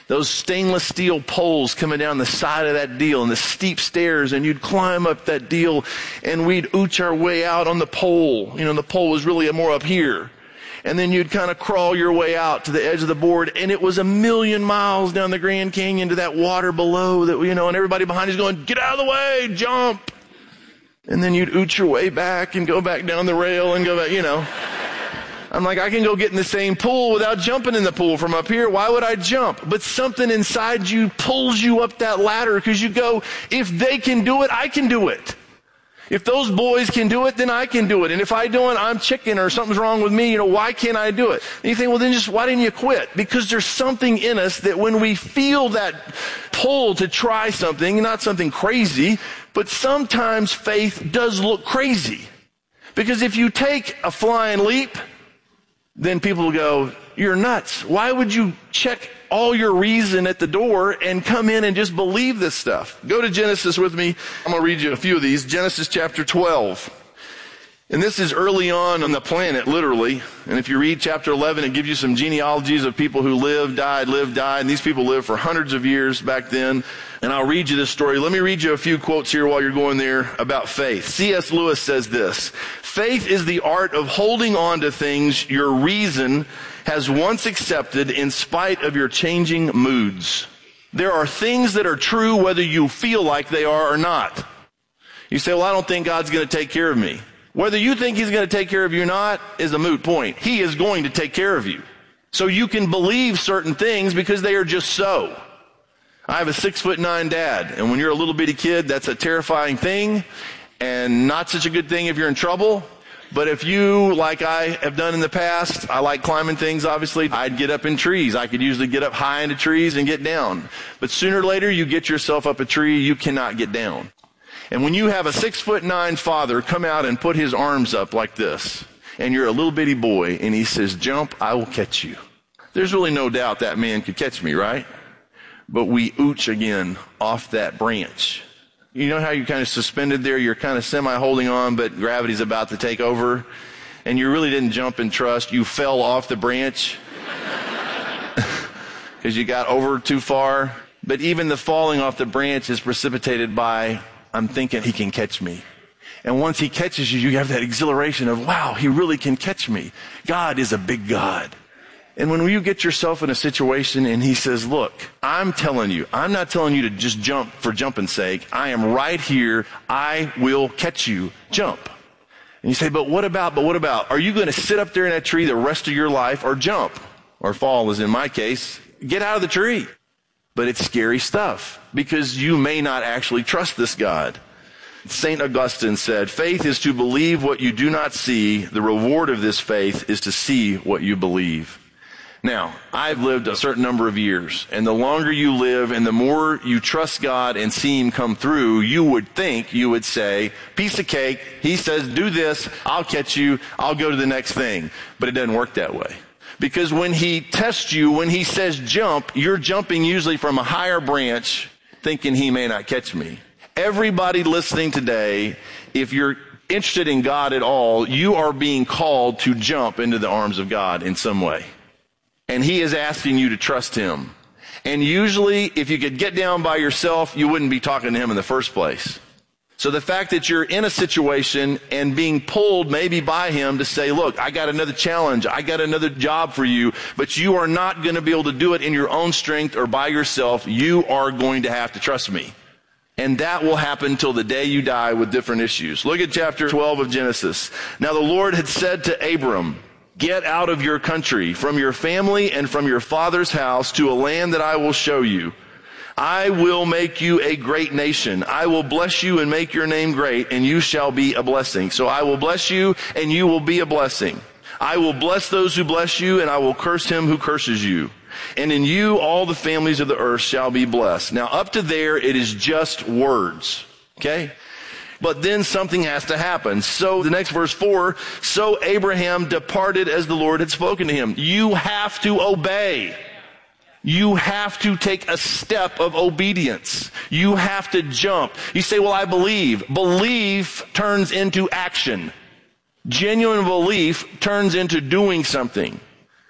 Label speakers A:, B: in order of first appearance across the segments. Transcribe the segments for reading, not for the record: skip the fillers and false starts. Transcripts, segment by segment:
A: those stainless steel poles coming down the side of that deal and the steep stairs, and you'd climb up that deal and we'd ooch our way out on the pole. The pole was really more up here. And then you'd kind of crawl your way out to the edge of the board, and it was 1,000,000 miles down the Grand Canyon to that water below that, and everybody behind you's going, get out of the way, jump. And then you'd ooch your way back and go back down the rail and go back, I'm like, I can go get in the same pool without jumping in the pool from up here. Why would I jump? But something inside you pulls you up that ladder because you go, if they can do it, I can do it. If those boys can do it, then I can do it. And if I don't, I'm chicken or something's wrong with me. Why can't I do it? And you think, well, then why didn't you quit? Because there's something in us that when we feel that pull to try something, not something crazy, but sometimes faith does look crazy. Because if you take a flying leap, then people will go, you're nuts. Why would you check all your reason at the door and come in and just believe this stuff? Go to Genesis with me. I'm going to read you a few of these. Genesis chapter 12. And this is early on the planet, literally. And if you read chapter 11, it gives you some genealogies of people who lived, died. And these people lived for hundreds of years back then. And I'll read you this story. Let me read you a few quotes here while you're going there about faith. C.S. Lewis says this: faith is the art of holding on to things your reason has once accepted in spite of your changing moods. There are things that are true whether you feel like they are or not. You say, well, I don't think God's going to take care of me. Whether you think he's going to take care of you or not is a moot point. He is going to take care of you. So you can believe certain things because they are just so. I have a 6'9" dad, and when you're a little bitty kid, that's a terrifying thing and not such a good thing if you're in trouble. But if you, like I have done in the past, I like climbing things, obviously. I'd get up in trees. I could usually get up high into trees and get down. But sooner or later, you get yourself up a tree, you cannot get down. And when you have a 6'9" father come out and put his arms up like this, and you're a little bitty boy, and he says, jump, I will catch you. There's really no doubt that man could catch me, right? But we ooch again off that branch. You know how you're kind of suspended there? You're kind of semi-holding on, but gravity's about to take over. And you really didn't jump in trust. You fell off the branch because you got over too far. But even the falling off the branch is precipitated by, I'm thinking he can catch me. And once he catches you, you have that exhilaration of, wow, he really can catch me. God is a big God. And when you get yourself in a situation and he says, look, I'm telling you, I'm not telling you to just jump for jumping's sake. I am right here. I will catch you. Jump. And you say, but what about? Are you going to sit up there in that tree the rest of your life or jump? Or fall, as in my case, get out of the tree. But it's scary stuff because you may not actually trust this God. St. Augustine said, faith is to believe what you do not see. The reward of this faith is to see what you believe. Now, I've lived a certain number of years, and the longer you live and the more you trust God and see him come through, you would say, piece of cake, he says, do this, I'll catch you, I'll go to the next thing. But it doesn't work that way. Because when he tests you, when he says jump, you're jumping usually from a higher branch, thinking he may not catch me. Everybody listening today, if you're interested in God at all, you are being called to jump into the arms of God in some way. And he is asking you to trust him. And usually, if you could get down by yourself, you wouldn't be talking to him in the first place. So the fact that you're in a situation and being pulled maybe by him to say, look, I got another challenge, I got another job for you, but you are not going to be able to do it in your own strength or by yourself. You are going to have to trust me. And that will happen till the day you die with different issues. Look at chapter 12 of Genesis. Now the Lord had said to Abram, get out of your country, from your family and from your father's house to a land that I will show you. I will make you a great nation. I will bless you and make your name great, and you shall be a blessing. So I will bless you, and you will be a blessing. I will bless those who bless you, and I will curse him who curses you. And in you all the families of the earth shall be blessed. Now up to there, it is just words. Okay? But then something has to happen. So the next verse 4, so Abraham departed as the Lord had spoken to him. You have to obey. You have to take a step of obedience. You have to jump. You say, well, I believe. Belief turns into action. Genuine belief turns into doing something.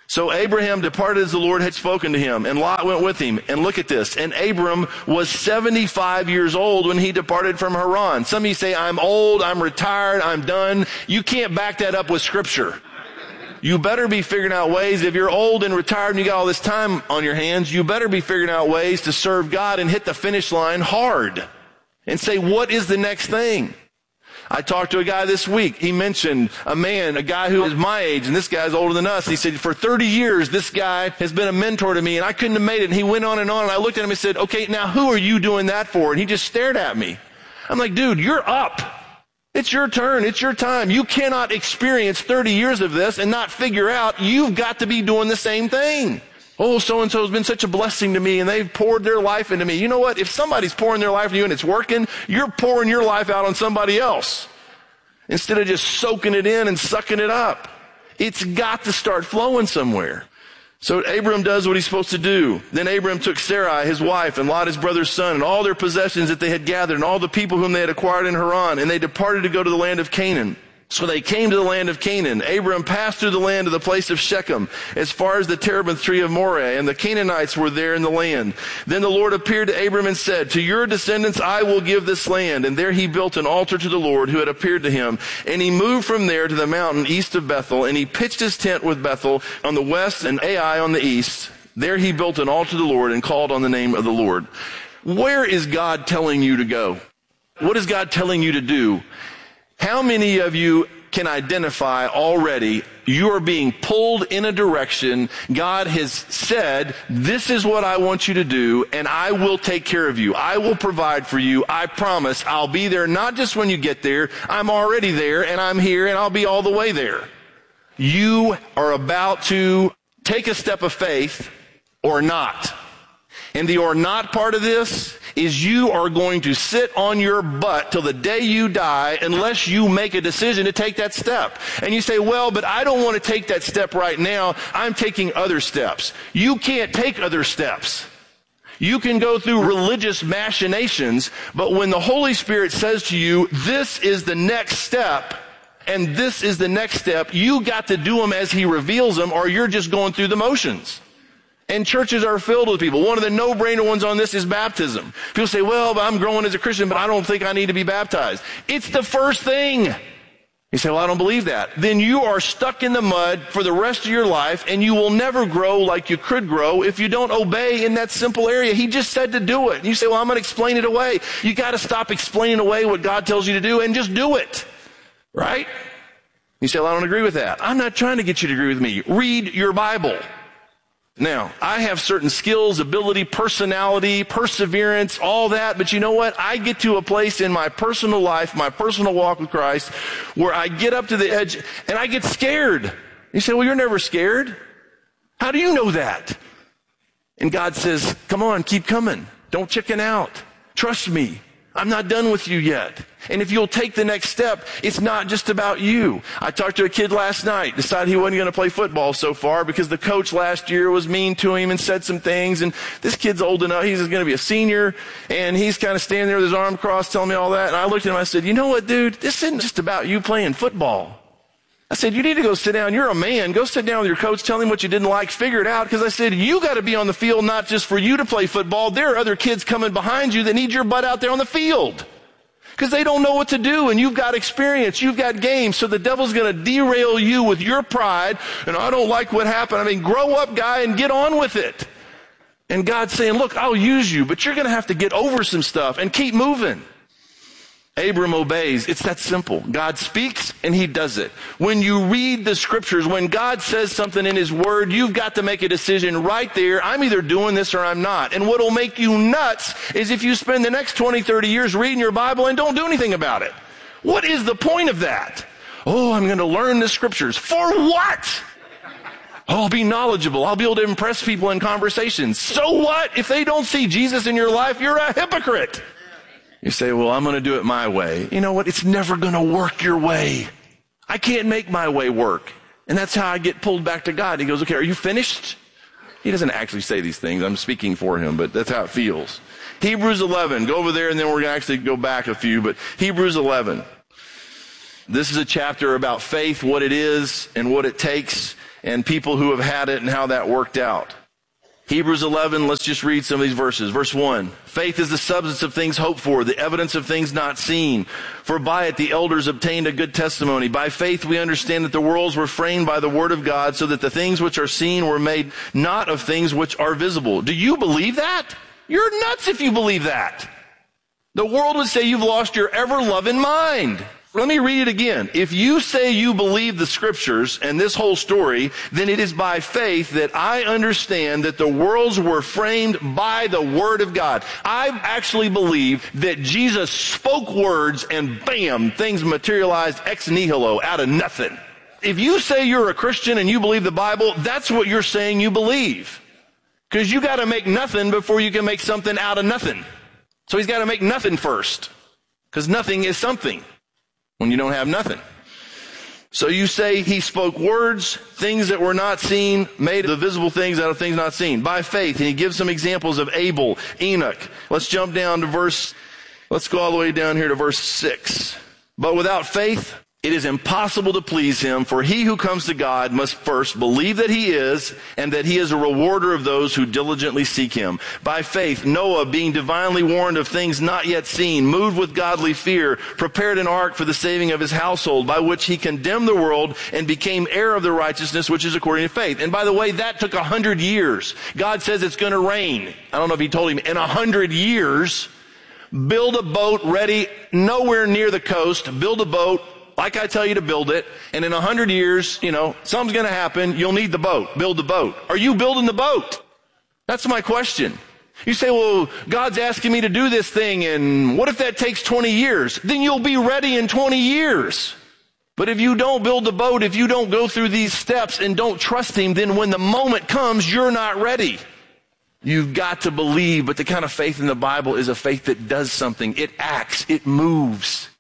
A: So Abraham departed as the Lord had spoken to him, and Lot went with him. And look at this. And Abram was 75 years old when he departed from Haran. Some of you say, I'm old, I'm retired, I'm done. You can't back that up with Scripture. You better be figuring out ways. If you're old and retired and you got all this time on your hands, you better be figuring out ways to serve God and hit the finish line hard. And say, what is the next thing? I talked to a guy this week. He mentioned a guy who is my age, and this guy's older than us. He said, for 30 years, this guy has been a mentor to me, and I couldn't have made it. And he went on, and I looked at him and said, okay, now who are you doing that for? And he just stared at me. I'm like, dude, you're up. It's your turn. It's your time. You cannot experience 30 years of this and not figure out you've got to be doing the same thing. Oh, so-and-so has been such a blessing to me, and they've poured their life into me. You know what? If somebody's pouring their life into you and it's working, you're pouring your life out on somebody else instead of just soaking it in and sucking it up. It's got to start flowing somewhere. So Abram does what he's supposed to do. Then Abram took Sarai, his wife, and Lot, his brother's son, and all their possessions that they had gathered, and all the people whom they had acquired in Haran, and they departed to go to the land of Canaan. So they came to the land of Canaan. Abram passed through the land to the place of Shechem, as far as the terebinth tree of Moreh, and the Canaanites were there in the land. Then the Lord appeared to Abram and said, to your descendants I will give this land. And there he built an altar to the Lord who had appeared to him. And he moved from there to the mountain east of Bethel, and he pitched his tent with Bethel on the west and Ai on the east. There he built an altar to the Lord and called on the name of the Lord. Where is God telling you to go? What is God telling you to do? How many of you can identify already you are being pulled in a direction God has said, this is what I want you to do, and I will take care of you. I will provide for you. I promise I'll be there not just when you get there. I'm already there, and I'm here, and I'll be all the way there. You are about to take a step of faith or not. And the or not part of this is you are going to sit on your butt till the day you die unless you make a decision to take that step. And you say, well, but I don't want to take that step right now. I'm taking other steps. You can't take other steps. You can go through religious machinations, but when the Holy Spirit says to you, this is the next step, and this is the next step, you got to do them as He reveals them, or you're just going through the motions. And churches are filled with people. One of the no-brainer ones on this is baptism. People say, well, but I'm growing as a Christian, but I don't think I need to be baptized. It's the first thing. You say, well, I don't believe that. Then you are stuck in the mud for the rest of your life, and you will never grow like you could grow if you don't obey in that simple area. He just said to do it. And you say, well, I'm going to explain it away. You got to stop explaining away what God tells you to do and just do it. Right? You say, well, I don't agree with that. I'm not trying to get you to agree with me. Read your Bible. Now, I have certain skills, ability, personality, perseverance, all that, but you know what? I get to a place in my personal life, my personal walk with Christ, where I get up to the edge and I get scared. You say, well, you're never scared. How do you know that? And God says, come on, keep coming. Don't chicken out. Trust me. I'm not done with you yet. And if you'll take the next step, it's not just about you. I talked to a kid last night, decided he wasn't going to play football so far because the coach last year was mean to him and said some things. And this kid's old enough, he's going to be a senior, and he's kind of standing there with his arm crossed telling me all that. And I looked at him, I said, you know what, dude? This isn't just about you playing football. I said, you need to go sit down. You're a man. Go sit down with your coach. Tell him what you didn't like. Figure it out. Because I said, you got to be on the field not just for you to play football. There are other kids coming behind you that need your butt out there on the field. Because they don't know what to do, and you've got experience. You've got game. So the devil's going to derail you with your pride. And I don't like what happened. I mean, grow up, guy, and get on with it. And God's saying, look, I'll use you, but you're going to have to get over some stuff and keep moving. Abram obeys. It's that simple. God speaks and He does it. When you read the scriptures, when God says something in His word, you've got to make a decision right there. I'm either doing this or I'm not. And what will make you nuts is if you spend the next 20, 30 years reading your Bible and don't do anything about it. What is the point of that? Oh, I'm going to learn the scriptures. For what? Oh, I'll be knowledgeable. I'll be able to impress people in conversations. So what? If they don't see Jesus in your life, you're a hypocrite. You say, well, I'm going to do it my way. You know what? It's never going to work your way. I can't make my way work. And that's how I get pulled back to God. He goes, okay, are you finished? He doesn't actually say these things. I'm speaking for him, but that's how it feels. Hebrews 11. Go over there and then we're going to actually go back a few, but Hebrews 11. This is a chapter about faith, what it is and what it takes. and people who have had it and how that worked out. Hebrews 11, let's just read some of these verses. Verse 1, faith is the substance of things hoped for, the evidence of things not seen. For by it the elders obtained a good testimony. By faith we understand that the worlds were framed by the word of God, so that the things which are seen were made not of things which are visible. Do you believe that? You're nuts if you believe that. The world would say you've lost your ever-loving mind. Let me read it again. If you say you believe the scriptures and this whole story, then it is by faith that I understand that the worlds were framed by the word of God. I actually believe that Jesus spoke words and bam, things materialized ex nihilo, out of nothing. If you say you're a Christian and you believe the Bible, that's what you're saying you believe. Because you got to make nothing before you can make something out of nothing. So he's got to make nothing first. Because nothing is something when you don't have nothing. So you say he spoke words, things that were not seen, made the visible things out of things not seen. By faith, and he gives some examples of Abel, Enoch. Let's jump down to let's go all the way down here to verse 6. But without faith, it is impossible to please him, for he who comes to God must first believe that he is, and that he is a rewarder of those who diligently seek him. By faith, Noah, being divinely warned of things not yet seen, moved with godly fear, prepared an ark for the saving of his household, by which he condemned the world and became heir of the righteousness which is according to faith. And by the way, that took 100 years. God says it's going to rain. I don't know if he told him in 100 years, build a boat ready nowhere near the coast, build a boat, like I tell you to build it, and in 100 years, something's going to happen. You'll need the boat. Build the boat. Are you building the boat? That's my question. You say, well, God's asking me to do this thing, and what if that takes 20 years? Then you'll be ready in 20 years. But if you don't build the boat, if you don't go through these steps and don't trust him, then when the moment comes, you're not ready. You've got to believe, but the kind of faith in the Bible is a faith that does something. It acts. It moves.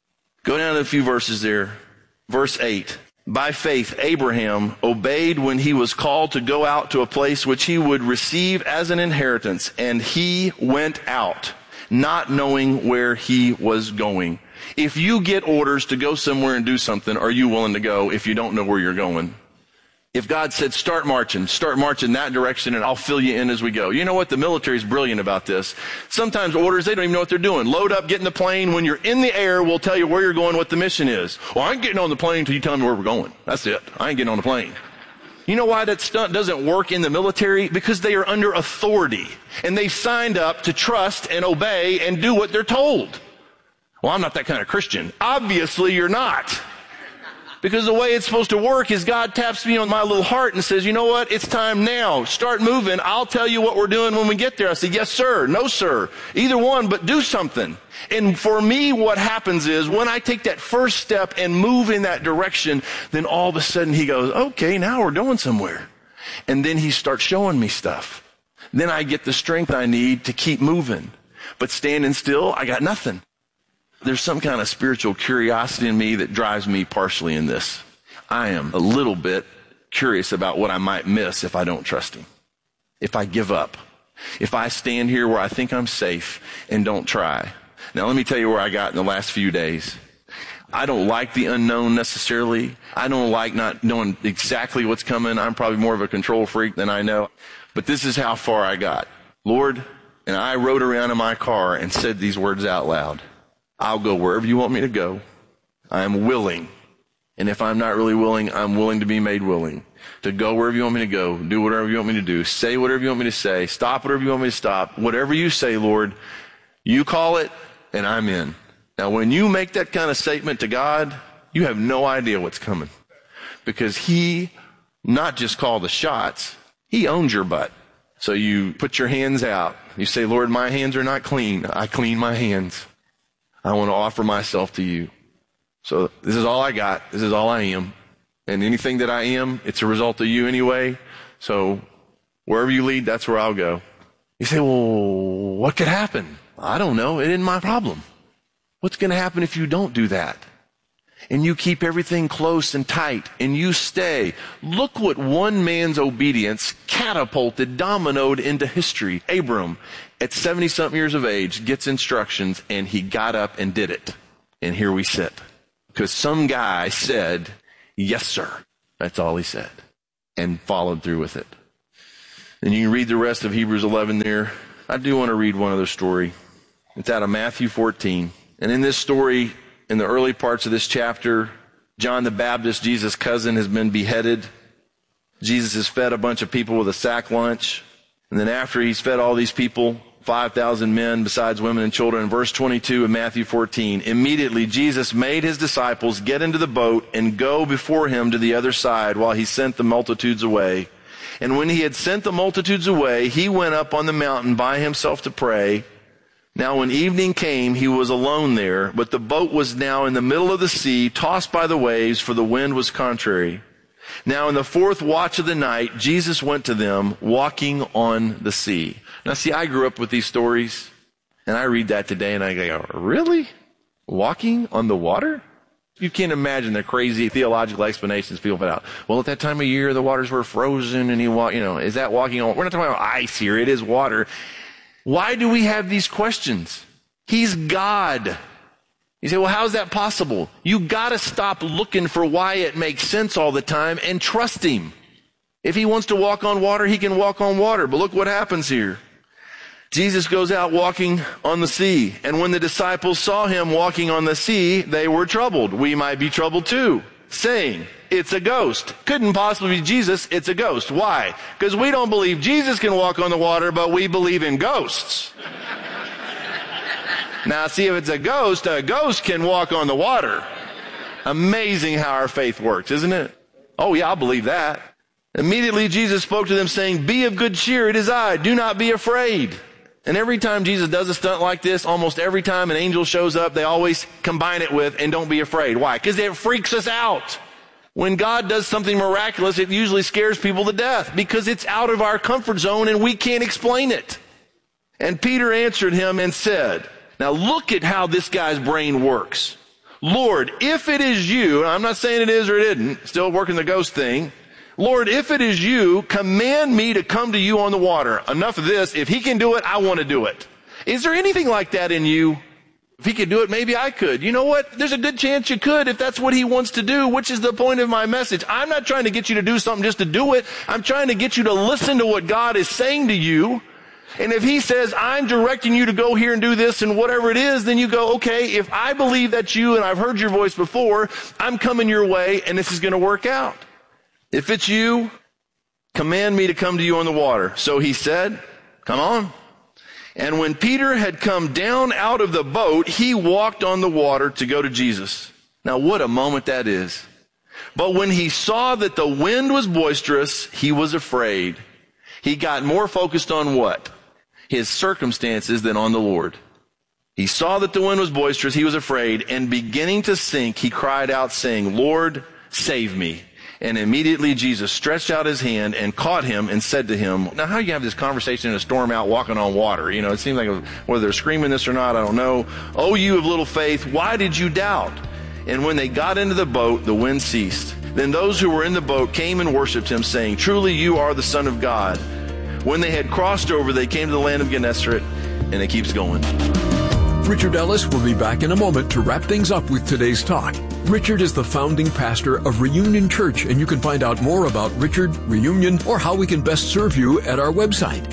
A: Go down to a few verses there. Verse 8. By faith, Abraham obeyed when he was called to go out to a place which he would receive as an inheritance, and he went out, not knowing where he was going. If you get orders to go somewhere and do something, are you willing to go if you don't know where you're going? If God said, start marching that direction and I'll fill you in as we go. You know what? The military is brilliant about this. Sometimes orders, they don't even know what they're doing. Load up, get in the plane. When you're in the air, we'll tell you where you're going, what the mission is. Well, I ain't getting on the plane until you tell me where we're going. That's it. I ain't getting on the plane. You know why that stunt doesn't work in the military? Because they are under authority. And they've signed up to trust and obey and do what they're told. Well, I'm not that kind of Christian. Obviously, you're not. Because the way it's supposed to work is God taps me on my little heart and says, you know what? It's time now. Start moving. I'll tell you what we're doing when we get there. I say, yes, sir. No, sir. Either one, but do something. And for me, what happens is when I take that first step and move in that direction, then all of a sudden he goes, okay, now we're going somewhere. And then he starts showing me stuff. Then I get the strength I need to keep moving. But standing still, I got nothing. There's some kind of spiritual curiosity in me that drives me partially in this. I am a little bit curious about what I might miss if I don't trust him. If I give up. If I stand here where I think I'm safe and don't try. Now let me tell you where I got in the last few days. I don't like the unknown necessarily. I don't like not knowing exactly what's coming. I'm probably more of a control freak than I know. But this is how far I got. Lord, and I rode around in my car and said these words out loud. I'll go wherever you want me to go. I am willing. And if I'm not really willing, I'm willing to be made willing. To go wherever you want me to go. Do whatever you want me to do. Say whatever you want me to say. Stop whatever you want me to stop. Whatever you say, Lord, you call it and I'm in. Now when you make that kind of statement to God, you have no idea what's coming. Because he not just called the shots, he owns your butt. So you put your hands out. You say, Lord, my hands are not clean. I clean my hands. I want to offer myself to you. So this is all I got. This is all I am. And anything that I am, it's a result of you anyway. So wherever you lead, that's where I'll go. You say, well, what could happen? I don't know. It isn't my problem. What's going to happen if you don't do that? And you keep everything close and tight and you stay. Look what one man's obedience catapulted, dominoed into history. Abram, at 70-something years of age, gets instructions and he got up and did it. And here we sit. Because some guy said, yes, sir. That's all he said. and followed through with it. And you can read the rest of Hebrews 11 there. I do want to read one other story. It's out of Matthew 14. And in this story, in the early parts of this chapter, John the Baptist, Jesus' cousin, has been beheaded. Jesus has fed a bunch of people with a sack lunch. And then after he's fed all these people, 5,000 men besides women and children, in verse 22 of Matthew 14, immediately Jesus made his disciples get into the boat and go before him to the other side while he sent the multitudes away. And when he had sent the multitudes away, he went up on the mountain by himself to pray. Now when evening came, he was alone there, but the boat was now in the middle of the sea, tossed by the waves, for the wind was contrary. Now in the fourth watch of the night, Jesus went to them, walking on the sea. Now see, I grew up with these stories, and I read that today, and I go, really? Walking on the water? You can't imagine the crazy theological explanations people put out. Well, at that time of year, the waters were frozen, and he walked, is that walking on? We're not talking about ice here. It is water. Why do we have these questions? He's God. You say, well, how's that possible? You gotta stop looking for why it makes sense all the time and trust him. If he wants to walk on water, he can walk on water. But look what happens here. Jesus goes out walking on the sea, and when the disciples saw him walking on the sea, they were troubled. We might be troubled too, saying, it's a ghost. Couldn't possibly be Jesus, it's a ghost. Why? Because we don't believe Jesus can walk on the water, but we believe in ghosts. Now see, if it's a ghost can walk on the water. Amazing how our faith works, isn't it? Oh yeah, I'll believe that. Immediately Jesus spoke to them saying, be of good cheer, it is I, do not be afraid. And every time Jesus does a stunt like this, almost every time an angel shows up, they always combine it with, and don't be afraid. Why? Because it freaks us out. When God does something miraculous, it usually scares people to death because it's out of our comfort zone and we can't explain it. And Peter answered him and said, now look at how this guy's brain works. Lord, if it is you, and I'm not saying it is or it isn't, still working the ghost thing. Lord, if it is you, command me to come to you on the water. Enough of this. If he can do it, I want to do it. Is there anything like that in you? If he could do it, maybe I could. You know what? There's a good chance you could if that's what he wants to do, which is the point of my message. I'm not trying to get you to do something just to do it. I'm trying to get you to listen to what God is saying to you. And if he says, I'm directing you to go here and do this and whatever it is, then you go, okay, if I believe that's you and I've heard your voice before, I'm coming your way and this is going to work out. If it's you, command me to come to you on the water. So he said, come on. And when Peter had come down out of the boat, he walked on the water to go to Jesus. Now what a moment that is. But when he saw that the wind was boisterous, he was afraid. He got more focused on what? His circumstances than on the Lord. He saw that the wind was boisterous, he was afraid, and beginning to sink, he cried out saying, Lord, save me. And immediately Jesus stretched out his hand and caught him and said to him, now how do you have this conversation in a storm out walking on water? It seems like whether they're screaming this or not, I don't know. Oh, you of little faith, why did you doubt? And when they got into the boat, the wind ceased. Then those who were in the boat came and worshipped him, saying, truly you are the Son of God. When they had crossed over, they came to the land of Gennesaret, and it keeps going.
B: Richard Ellis will be back in a moment to wrap things up with today's talk. Richard is the founding pastor of Reunion Church, and you can find out more about Richard, Reunion, or how we can best serve you at our website,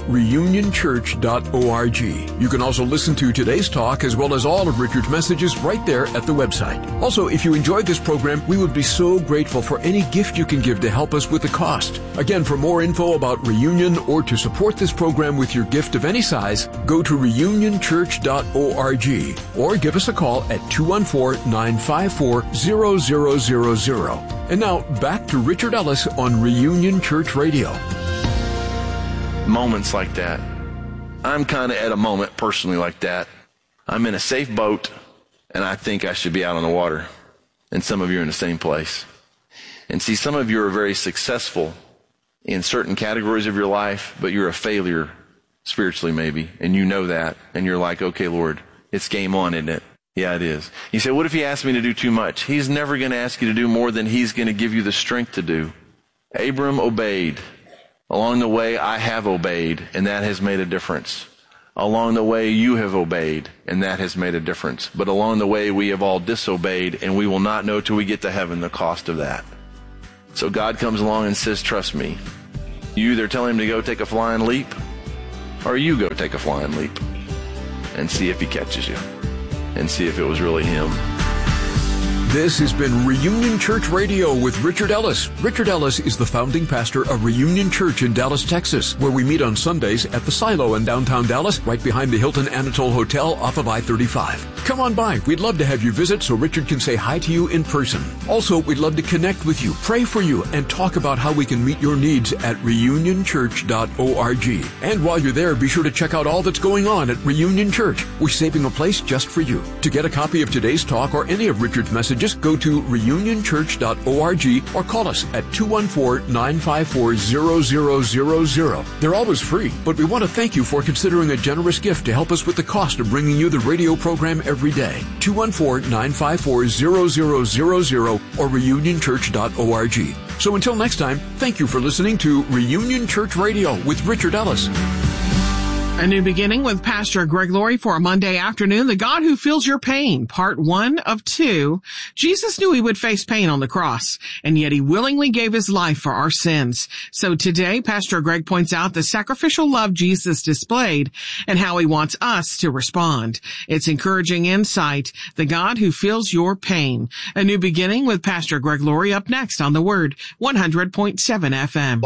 B: reunionchurch.org. You can also listen to today's talk as well as all of Richard's messages right there at the website. Also, if you enjoyed this program, we would be so grateful for any gift you can give to help us with the cost. Again, for more info about Reunion or to support this program with your gift of any size, go to reunionchurch.org or give us a call at 214-954-0000. And now, back to Richard Ellis on Reunion Church Radio.
A: Moments like that. I'm kind of at a moment personally like that. I'm in a safe boat, and I think I should be out on the water. And some of you are in the same place. And see, some of you are very successful in certain categories of your life, but you're a failure spiritually maybe, and you know that, and you're like, okay, Lord, it's game on, isn't it? Yeah, it is. You say, what if he asked me to do too much? He's never going to ask you to do more than he's going to give you the strength to do. Abram obeyed. Along the way, I have obeyed, and that has made a difference. Along the way, you have obeyed, and that has made a difference. But along the way, we have all disobeyed, and we will not know till we get to heaven the cost of that. So God comes along and says, trust me. You either tell him to go take a flying leap, or you go take a flying leap and see if he catches you and see if it was really him.
B: This has been Reunion Church Radio with Richard Ellis. Richard Ellis is the founding pastor of Reunion Church in Dallas, Texas, where we meet on Sundays at the Silo in downtown Dallas, right behind the Hilton Anatole Hotel off of I-35. Come on by. We'd love to have you visit so Richard can say hi to you in person. Also, we'd love to connect with you, pray for you, and talk about how we can meet your needs at reunionchurch.org. And while you're there, be sure to check out all that's going on at Reunion Church. We're saving a place just for you. To get a copy of today's talk or any of Richard's messages, go to reunionchurch.org or call us at 214-954-0000. They're always free, but we want to thank you for considering a generous gift to help us with the cost of bringing you the radio program every day. 214-954-0000 or reunionchurch.org. So until next time, thank you for listening to Reunion Church Radio with Richard Ellis.
C: A new beginning with Pastor Greg Laurie for a Monday afternoon. The God Who Feels Your Pain, part 1 of 2. Jesus knew he would face pain on the cross, and yet he willingly gave his life for our sins. So today, Pastor Greg points out the sacrificial love Jesus displayed and how he wants us to respond. It's encouraging insight. The God Who Feels Your Pain. A new beginning with Pastor Greg Laurie up next on The Word, 100.7 FM.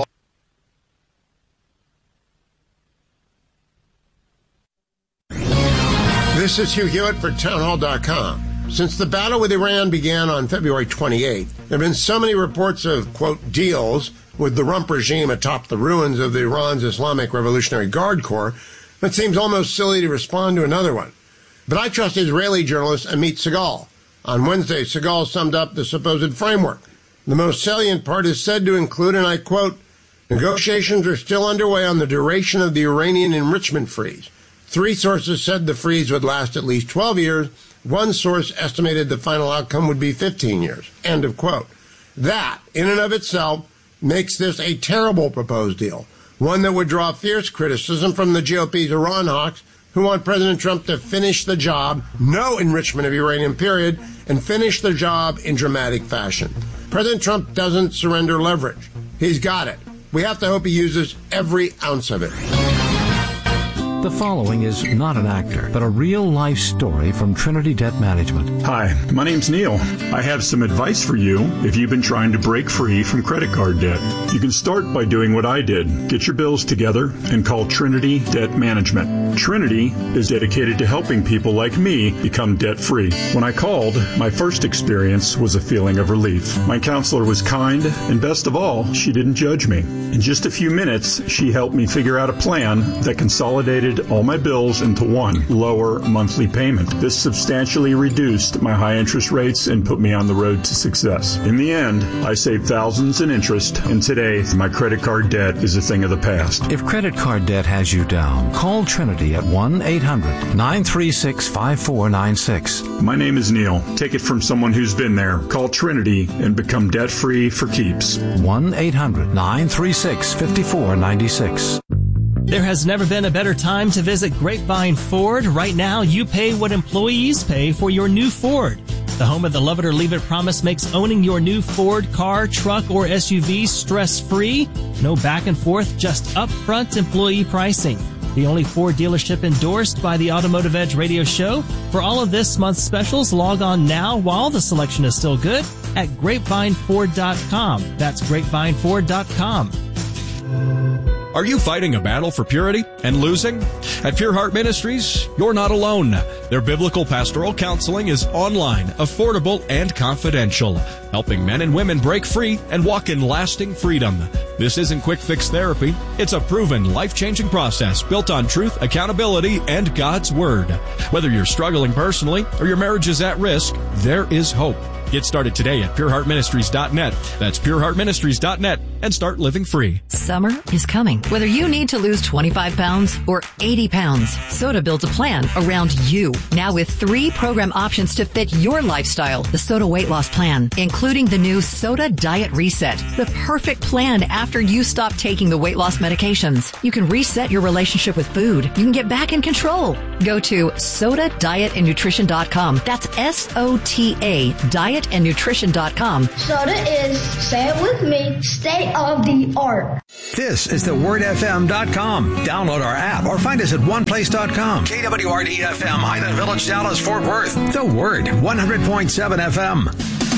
D: This is Hugh Hewitt for townhall.com. Since the battle with Iran began on February 28th, there have been so many reports of, quote, deals with the Rump regime atop the ruins of Iran's Islamic Revolutionary Guard Corps, it seems almost silly to respond to another one. But I trust Israeli journalist Amit Segal. On Wednesday, Segal summed up the supposed framework. The most salient part is said to include, and I quote, negotiations are still underway on the duration of the Iranian enrichment freeze. 3 sources said the freeze would last at least 12 years. One source estimated the final outcome would be 15 years. End of quote. That, in and of itself, makes this a terrible proposed deal, one that would draw fierce criticism from the GOP's Iran hawks who want President Trump to finish the job, no enrichment of uranium, period, and finish the job in dramatic fashion. President Trump doesn't surrender leverage. He's got it. We have to hope he uses every ounce of it.
E: The following is not an actor, but a real-life story from Trinity Debt Management.
F: Hi, my name's Neil. I have some advice for you if you've been trying to break free from credit card debt. You can start by doing what I did. Get your bills together and call Trinity Debt Management. Trinity is dedicated to helping people like me become debt-free. When I called, my first experience was a feeling of relief. My counselor was kind, and best of all, she didn't judge me. In just a few minutes, she helped me figure out a plan that consolidated all my bills into one lower monthly payment. This substantially reduced my high interest rates and put me on the road to success. In the end, I saved thousands in interest, and today my credit card debt is a thing of the past.
E: If credit card debt has you down, call Trinity at 1-800-936-5496.
F: My name is Neil. Take it from someone who's been there. Call Trinity and become debt-free for keeps.
E: 1-800-936-5496.
G: There has never been a better time to visit Grapevine Ford. Right now, you pay what employees pay for your new Ford. The home of the Love It or Leave It promise makes owning your new Ford car, truck, or SUV stress-free. No back and forth, just upfront employee pricing. The only Ford dealership endorsed by the Automotive Edge radio show. For all of this month's specials, log on now while the selection is still good at GrapevineFord.com. That's GrapevineFord.com.
H: Are you fighting a battle for purity and losing? At Pure Heart Ministries, you're not alone. Their biblical pastoral counseling is online, affordable, and confidential, helping men and women break free and walk in lasting freedom. This isn't quick fix therapy. It's a proven, life-changing process built on truth, accountability, and God's Word. Whether you're struggling personally or your marriage is at risk, there is hope. Get started today at PureHeartMinistries.net. That's PureHeartMinistries.net and start living free.
I: Summer is coming. Whether you need to lose 25 pounds or 80 pounds, Soda builds a plan around you. Now with 3 program options to fit your lifestyle. The Soda Weight Loss Plan, including the new Soda Diet Reset, the perfect plan after you stop taking the weight loss medications. You can reset your relationship with food. You can get back in control. Go to SodaDietAndNutrition.com. That's SOTA, dietandnutrition.com.
J: Soda is, say it with me, state of the art.
K: This is thewordfm.com. Download our app or find us at oneplace.com. KWRD-FM, Highland Village, Dallas, Fort Worth. The Word, 100.7 FM.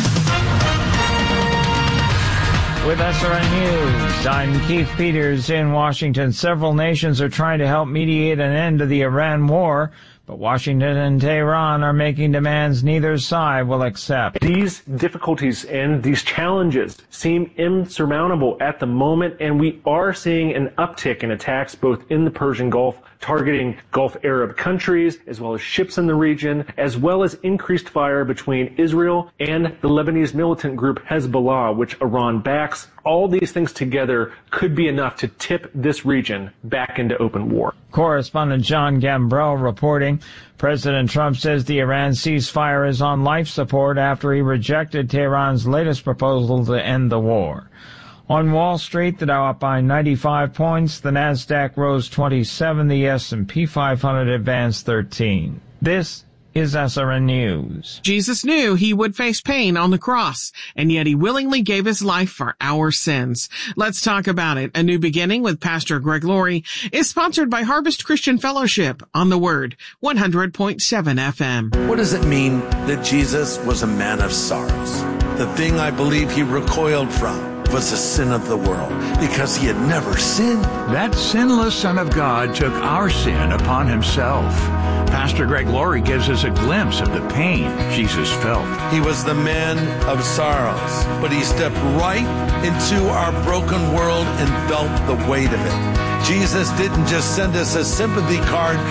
L: With SRN News, I'm Keith Peters in Washington. Several nations are trying to help mediate an end to the Iran war, but Washington and Tehran are making demands neither side will accept.
M: These difficulties and these challenges seem insurmountable at the moment, and we are seeing an uptick in attacks both in the Persian Gulf, targeting Gulf Arab countries, as well as ships in the region, as well as increased fire between Israel and the Lebanese militant group Hezbollah, which Iran backs. All these things together could be enough to tip this region back into open war.
L: Correspondent John Gambrell reporting. President Trump says the Iran ceasefire is on life support after he rejected Tehran's latest proposal to end the war. On Wall Street, the Dow up by 95 points, the Nasdaq rose 27, the S&P 500 advanced 13. This is SRN News.
C: Jesus knew he would face pain on the cross, and yet he willingly gave his life for our sins. Let's talk about it. A New Beginning with Pastor Greg Laurie is sponsored by Harvest Christian Fellowship on the Word, 100.7 FM.
N: What does it mean that Jesus was a man of sorrows? The thing I believe he recoiled from was the sin of the world, because he had never sinned.
O: That sinless Son of God took our sin upon himself. Pastor Greg Laurie gives us a glimpse of the pain Jesus felt.
N: He was the man of sorrows, but he stepped right into our broken world and felt the weight of it. Jesus didn't just send us a sympathy card